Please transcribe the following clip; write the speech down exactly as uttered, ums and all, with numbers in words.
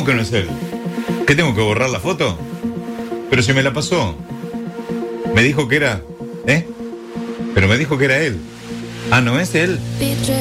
que no es él? ¿Qué tengo que borrar la foto? Pero si me la pasó. Me dijo que era... ¿Eh? Pero me dijo que era él. Ah, ¿no es él?